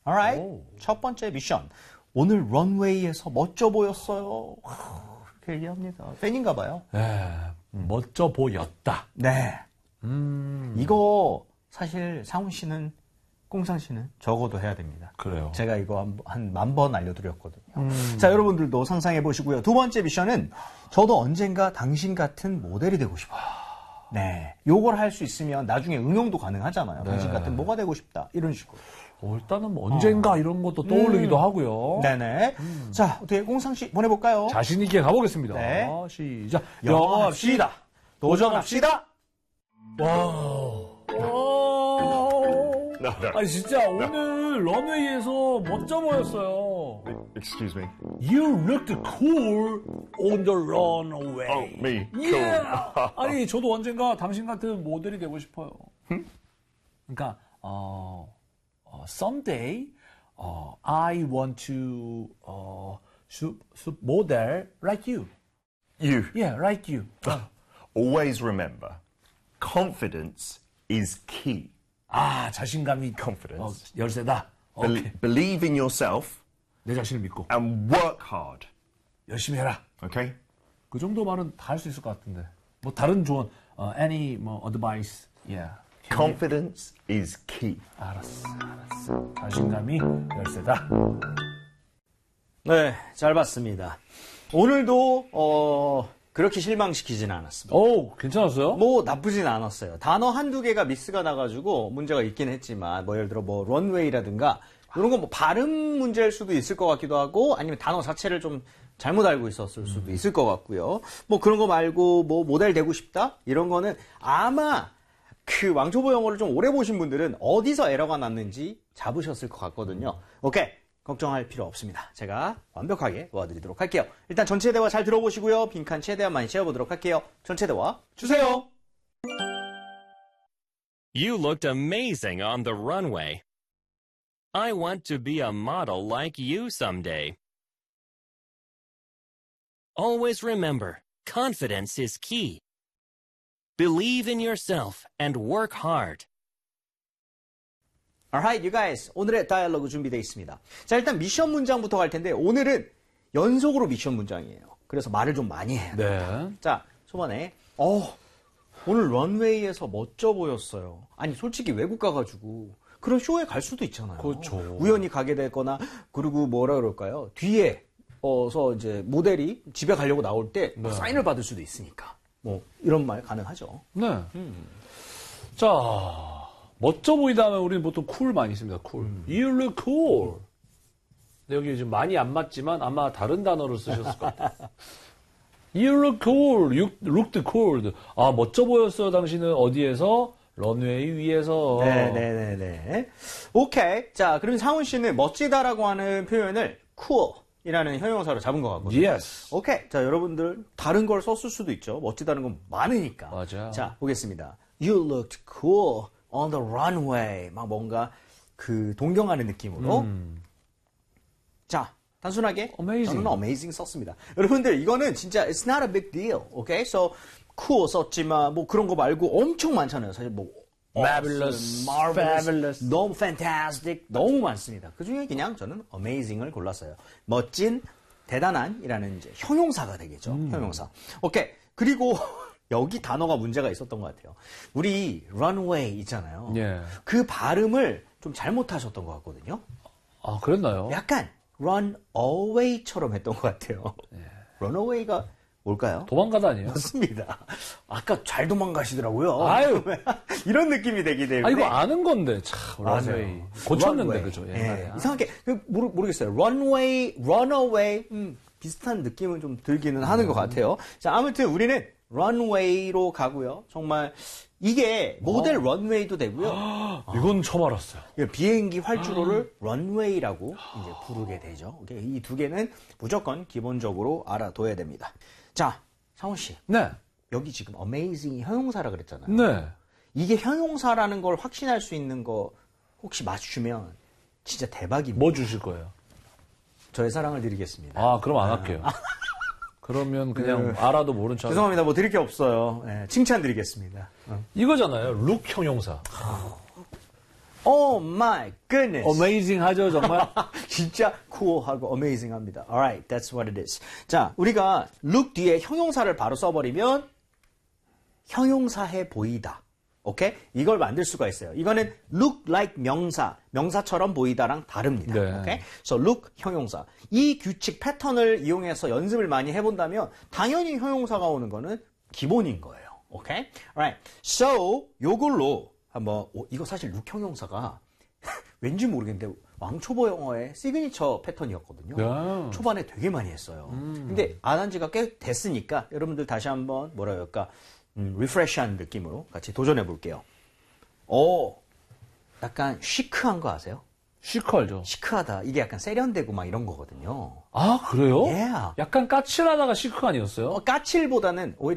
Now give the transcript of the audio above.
Alright. 오. 첫 번째 미션. 오늘 런웨이에서 멋져 보였어요. 그렇게 얘기합니다. 팬인가 봐요. 네, 멋져 보였다. 네. 이거 사실 상훈 씨는 꽁상 씨는 적어도 해야 됩니다. 그래요. 제가 이거 한 10,000번 알려드렸거든요. 자, 여러분들도 상상해 보시고요. 두 번째 미션은 저도 언젠가 당신 같은 모델이 되고 싶어요. 네. 요걸 할 수 있으면 나중에 응용도 가능하잖아요. 당신 같은 뭐가 되고 싶다. 이런 식으로. 일단은 뭐 언젠가 이런 것도 떠올리기도 하고요. 네네. 자, 어떻게 꽁상 씨 보내볼까요? 자신 있게 가보겠습니다. 네. 시작. 영업합시다. 도전합시다. 와우. 아니 진짜 오늘 런웨이에서 멋져 보였어요. Excuse me. You looked cool on the runway. Oh, me. Yeah. 아니 저도 언젠가 당신 같은 모델이 되고 싶어요. 그러니까 someday I want to model like you. You. Yeah, like you. Always remember, confidence is key. 자신감이 Confidence. 열쇠다. 오케이. Believe in yourself 내 자신을 믿고 and work hard. 열심히 해라. Okay? 그 정도 말은 다 할 수 있을 것 같은데. 뭐 다른 조언, any advice. Yeah. Confidence is key. 알았어. 자신감이 열쇠다. 네, 잘 봤습니다. 오늘도 그렇게 실망시키지는 않았습니다. 오, 괜찮았어요? 뭐 나쁘진 않았어요. 단어 한두 개가 미스가 나가지고 문제가 있긴 했지만 뭐 예를 들어 뭐 런웨이라든가 이런 건 뭐 발음 문제일 수도 있을 것 같기도 하고 아니면 단어 자체를 좀 잘못 알고 있었을 수도 있을 것 같고요. 뭐 그런 거 말고 뭐 모델 되고 싶다 이런 거는 아마 그 왕초보 영어를 좀 오래 보신 분들은 어디서 에러가 났는지 잡으셨을 것 같거든요. 오케이. 걱정할 필요 없습니다. 제가 완벽하게 도와드리도록 할게요. 일단 전체 대화 잘 들어보시고요. 빈칸 최대한 많이 채워보도록 할게요. 전체 대화 주세요. You looked amazing on the runway. I want to be a model like you someday. Always remember, confidence is key. Believe in yourself and work hard. Alright, you guys. 오늘의 다이얼로그 준비되어 있습니다. 자, 일단 미션 문장부터 갈 텐데 오늘은 연속으로 미션 문장이에요. 그래서 말을 좀 많이 해요. 네. 자, 초반에 오늘 런웨이에서 멋져 보였어요. 아니, 솔직히 외국 가가지고 그런 쇼에 갈 수도 있잖아요. 그렇죠. 우연히 가게 되거나 그리고 뭐라 그럴까요? 뒤에 서 이제 모델이 집에 가려고 나올 때 사인을 받을 수도 있으니까. 뭐 이런 말 가능하죠. 네. 자, 멋져 보이다 하면 우리는 보통 cool 많이 씁니다. cool. You look cool. 근데 여기 지금 많이 안 맞지만 아마 다른 단어를 쓰셨을 것 같아요. You look cool. You looked cool. 멋져 보였어요. 당신은 어디에서? 런웨이 위에서. 네네네네. 오케이. 자, 그럼 상훈 씨는 멋지다라고 하는 표현을 cool 이라는 형용사로 잡은 것 같거든요. Yes. 오케이. 자, 여러분들 다른 걸 썼을 수도 있죠. 멋지다는 건 많으니까. 맞아. 자, 보겠습니다. You looked cool on the runway. 막 뭔가 그 동경하는 느낌으로. 자, 단순하게 Amazing. 저는 amazing 썼습니다. 여러분들 이거는 진짜 it's not a big deal. 오케이? So cool 썼지만 뭐 그런 거 말고 엄청 많잖아요. 사실 뭐 Fabulous, marvelous, fabulous. 너무 fantastic, 너무 많습니다. 그 중에 그냥 저는 amazing을 골랐어요. 멋진, 대단한이라는 이제 형용사가 되겠죠. 형용사. 오케이. 그리고 여기 단어가 문제가 있었던 것 같아요. 우리 runway 있잖아요. 예. 그 발음을 좀 잘못하셨던 것 같거든요. 그랬나요? 약간 run away처럼 했던 것 같아요. run away가 뭘까요? 도망가다 아니에요? 맞습니다. 아까 잘 도망가시더라고요. 아유. 이런 느낌이 되기 때문에. 이거 아는 건데, 참. 맞아요. 런웨이. 고쳤는데, runway. 그죠? 옛날에. 예, 이상하게, 모르겠어요. runway, runaway, 비슷한 느낌은 좀 들기는 하는 것 같아요. 자, 아무튼 우리는 runway로 가고요. 정말, 이게 모델 runway도 되고요. 이건 처음 알았어요. 비행기 활주로를 runway라고 이제 부르게 되죠. 이 두 개는 무조건 기본적으로 알아둬야 됩니다. 자, 상훈 씨. 네. 여기 지금 amazing 형용사라 그랬잖아요. 네. 이게 형용사라는 걸 확신할 수 있는 거 혹시 맞추면 진짜 대박입니다. 뭐 주실 거예요? 저의 사랑을 드리겠습니다. 그럼 안 할게요. 그러면 그냥 알아도 모른 척. 죄송합니다. 뭐 드릴 게 없어요. 네, 칭찬 드리겠습니다. 이거잖아요. 룩 형용사. Oh my goodness. Amazing 하죠, 정말? 진짜 cool하고 amazing합니다. Alright, that's what it is. 자, 우리가 look 뒤에 형용사를 바로 써버리면 형용사해 보이다. 오케이? 이걸 만들 수가 있어요. 이거는 look like 명사처럼 보이다랑 다릅니다. 네. 오케이? So look 형용사. 이 규칙 패턴을 이용해서 연습을 많이 해본다면 당연히 형용사가 오는 거는 기본인 거예요. 오케이? Alright. So 요걸로 한번 이거 사실 look 형용사가 왠지 모르겠는데 왕초보 영어의 시그니처 패턴이었거든요. 네. 초반에 되게 많이 했어요. 근데 안 한 지가 꽤 됐으니까 여러분들 다시 한번 뭐라 그럴까 리프레시한 느낌으로 같이 도전해 볼게요. 약간 시크한 거 아세요? 시크 알죠? 시크하다. 이게 약간 세련되고 막 이런 거거든요. 아, 그래요? Yeah. 약간 까칠하다가 시크 아니었어요? 까칠보다는 오히려